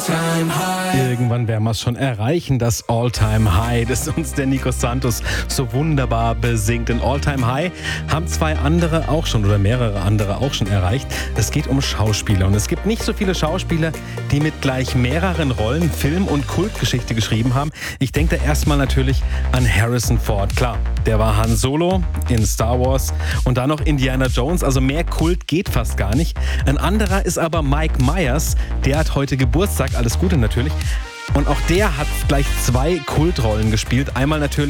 Irgendwann werden wir es schon erreichen, das All-Time-High, das uns der Nico Santos so wunderbar besingt. Den All-Time-High haben zwei andere auch schon oder mehrere andere auch schon erreicht. Es geht um Schauspieler und es gibt nicht so viele Schauspieler, die mit gleich mehreren Rollen Film- und Kultgeschichte geschrieben haben. Ich denke da erstmal natürlich an Harrison Ford. Klar, der war Han Solo in Star Wars und dann noch Indiana Jones, also mehr Kult geht fast gar nicht. Ein anderer ist aber Mike Myers, der hat heute Geburtstag, alles Gute natürlich. Und auch der hat gleich zwei Kultrollen gespielt. Einmal natürlich